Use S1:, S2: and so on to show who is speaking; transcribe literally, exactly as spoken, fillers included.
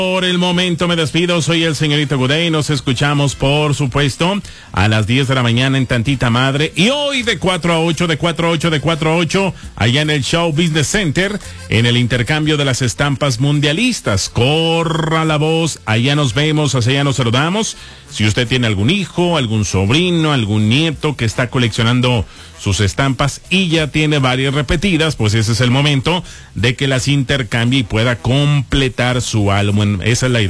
S1: Por el momento me despido, soy el señorito Goday, nos escuchamos por supuesto a las diez de la mañana en Tantita Madre y hoy de cuatro a ocho, de cuatro a ocho, de cuatro a ocho, allá en el Show Business Center, en el intercambio de las estampas mundialistas. Corra la voz, allá nos vemos, hacia allá nos saludamos. Si usted tiene algún hijo, algún sobrino, algún nieto que está coleccionando sus estampas y ya tiene varias repetidas, pues ese es el momento de que las intercambie y pueda completar su álbum. Esa es la idea.